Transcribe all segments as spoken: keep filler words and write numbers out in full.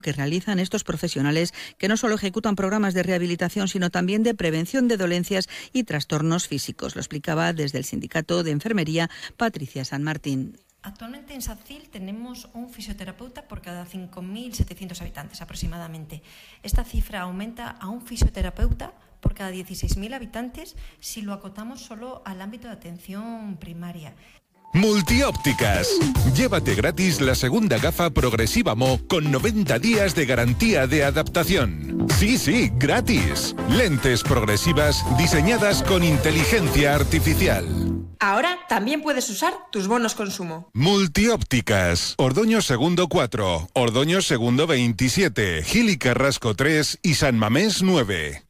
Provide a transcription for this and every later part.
que realizan estos profesionales que no solo ejecutan programas de rehabilitación, sino también de prevención de dolencias y trastornos físicos. Lo explicaba desde el Sindicato de Enfermería Patricia San Martín. Actualmente en SACIL tenemos un fisioterapeuta por cada cinco mil setecientos habitantes aproximadamente. Esta cifra aumenta a un fisioterapeuta por cada dieciséis mil habitantes si lo acotamos solo al ámbito de atención primaria. Multiópticas. Llévate gratis la segunda gafa progresiva Mo con noventa días de garantía de adaptación. Sí, sí, gratis. Lentes progresivas diseñadas con inteligencia artificial. Ahora también puedes usar tus bonos consumo. Multiópticas. Ordoño Segundo cuatro, Ordoño Segundo veintisiete, Gil y Carrasco tres y San Mamés nueve.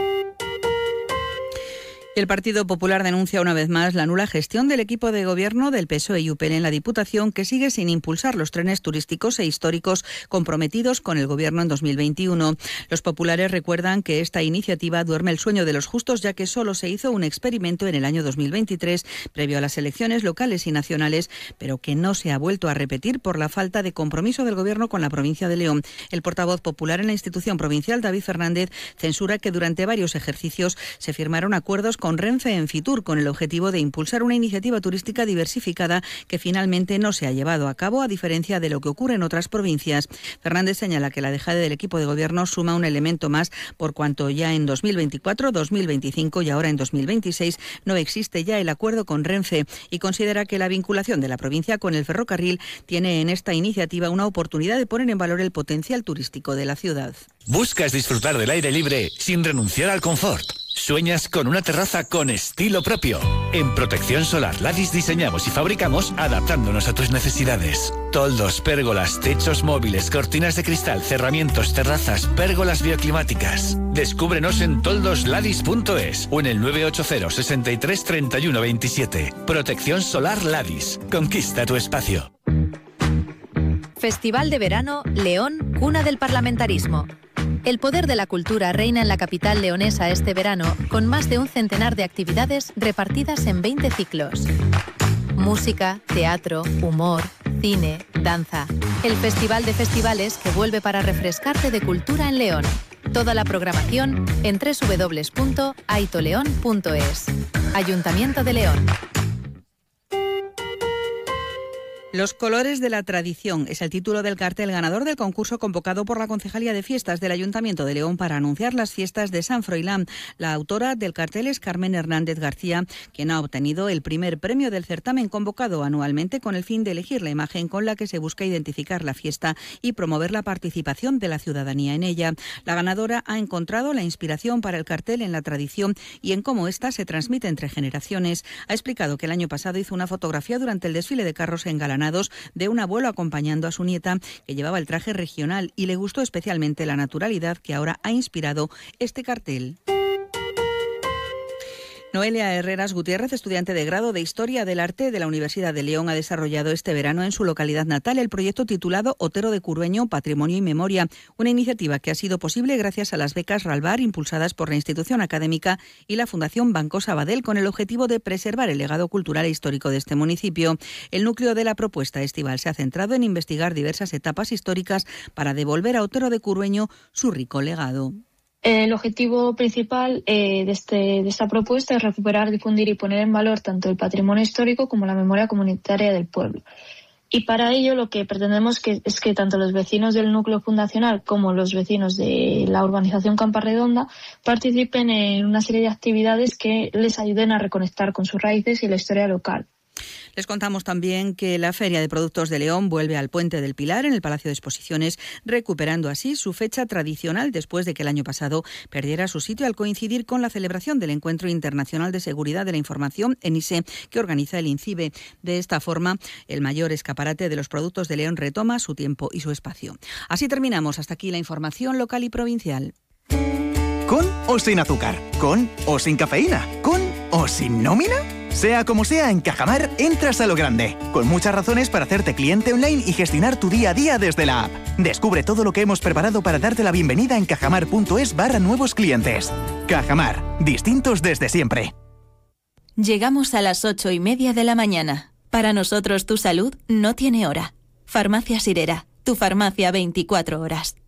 El Partido Popular denuncia una vez más la nula gestión del equipo de gobierno del P S O E y U P N en la Diputación, que sigue sin impulsar los trenes turísticos e históricos comprometidos con el gobierno en dos mil veintiuno. Los populares recuerdan que esta iniciativa duerme el sueño de los justos, ya que solo se hizo un experimento en el año dos mil veintitrés, previo a las elecciones locales y nacionales, pero que no se ha vuelto a repetir por la falta de compromiso del gobierno con la provincia de León. El portavoz popular en la institución provincial, David Fernández, censura que durante varios ejercicios se firmaron acuerdos con Renfe en Fitur con el objetivo de impulsar una iniciativa turística diversificada que finalmente no se ha llevado a cabo, a diferencia de lo que ocurre en otras provincias. Fernández señala que la dejada del equipo de gobierno suma un elemento más, por cuanto ya en dos mil veinticuatro, dos mil veinticinco y ahora en dos mil veintiséis no existe ya el acuerdo con Renfe, y considera que la vinculación de la provincia con el ferrocarril tiene en esta iniciativa una oportunidad de poner en valor el potencial turístico de la ciudad. ¿Buscas disfrutar del aire libre sin renunciar al confort? ¿Sueñas con una terraza con estilo propio? En Protección Solar Ladis diseñamos y fabricamos adaptándonos a tus necesidades. Toldos, pérgolas, techos móviles, cortinas de cristal, cerramientos, terrazas, pérgolas bioclimáticas. Descúbrenos en toldos ladis punto es o en el nueve ocho cero, sesenta y tres, treinta y uno veintisiete. Protección Solar Ladis. Conquista tu espacio. Festival de Verano León, cuna del parlamentarismo. El poder de la cultura reina en la capital leonesa este verano, con más de un centenar de actividades repartidas en veinte ciclos. Música, teatro, humor, cine, danza. El Festival de Festivales que vuelve para refrescarte de cultura en León. Toda la programación en doble u doble u doble u punto aitoleón punto es. Ayuntamiento de León. Los colores de la tradición es el título del cartel ganador del concurso convocado por la Concejalía de Fiestas del Ayuntamiento de León para anunciar las fiestas de San Froilán. La autora del cartel es Carmen Hernández García, quien ha obtenido el primer premio del certamen convocado anualmente con el fin de elegir la imagen con la que se busca identificar la fiesta y promover la participación de la ciudadanía en ella. La ganadora ha encontrado la inspiración para el cartel en la tradición y en cómo ésta se transmite entre generaciones. Ha explicado que el año pasado hizo una fotografía durante el desfile de carros engalanados de un abuelo acompañando a su nieta, que llevaba el traje regional, y le gustó especialmente la naturalidad que ahora ha inspirado este cartel. Noelia Herreras Gutiérrez, estudiante de grado de Historia del Arte de la Universidad de León, ha desarrollado este verano en su localidad natal el proyecto titulado Otero de Curueño, Patrimonio y Memoria, una iniciativa que ha sido posible gracias a las becas Ralbar impulsadas por la institución académica y la Fundación Banco Sabadell, con el objetivo de preservar el legado cultural e histórico de este municipio. El núcleo de la propuesta estival se ha centrado en investigar diversas etapas históricas para devolver a Otero de Curueño su rico legado. El objetivo principal eh, de, este, de esta propuesta es recuperar, difundir y poner en valor tanto el patrimonio histórico como la memoria comunitaria del pueblo. Y para ello lo que pretendemos que, es que tanto los vecinos del núcleo fundacional como los vecinos de la urbanización Camparredonda participen en una serie de actividades que les ayuden a reconectar con sus raíces y la historia local. Les contamos también que la Feria de Productos de León vuelve al Puente del Pilar en el Palacio de Exposiciones, recuperando así su fecha tradicional después de que el año pasado perdiera su sitio al coincidir con la celebración del Encuentro Internacional de Seguridad de la Información, ENISE, que organiza el INCIBE. De esta forma, el mayor escaparate de los productos de León retoma su tiempo y su espacio. Así terminamos. Hasta aquí la información local y provincial. ¿Con o sin azúcar? ¿Con o sin cafeína? ¿Con o sin nómina? Sea como sea, en Cajamar entras a lo grande, con muchas razones para hacerte cliente online y gestionar tu día a día desde la app. Descubre todo lo que hemos preparado para darte la bienvenida en cajamar.es barra nuevos clientes. Cajamar, distintos desde siempre. Llegamos a las ocho y media de la mañana. Para nosotros tu salud no tiene hora. Farmacia Sirera. tu farmacia veinticuatro horas.